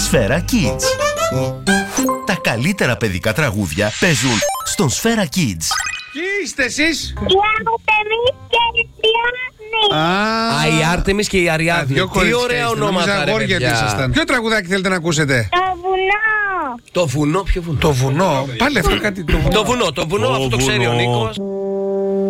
Σφαίρα Kids. Τα καλύτερα παιδικά τραγούδια παίζουν στον Σφαίρα Kids. Ποιοι είστε εσείς? Η Άρτεμις και η Αριάδνη. Η Άρτεμις και η Αριάδνη. Δύο Τι ωραία ονόματα, ρε παιδιά. Ποιο τραγουδάκι θέλετε να ακούσετε? Το βουνό. Το βουνό, ποιο βουνό? Το βουνό. Πάλι αυτό κάτι. Το βουνό, αυτό το ξέρει ο Νίκος.